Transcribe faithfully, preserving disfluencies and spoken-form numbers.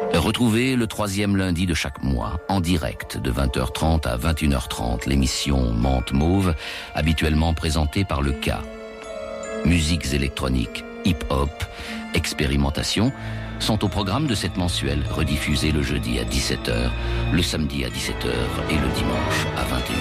Retrouvez le troisième lundi de chaque mois, en direct, de vingt heures trente à vingt et une heures trente, l'émission Menthe Mauve, habituellement présentée par le K. Musiques électroniques, hip-hop, expérimentation sont au programme de cette mensuelle, rediffusée le jeudi à dix-sept heures, le samedi à dix-sept heures et le dimanche à vingt et une heures.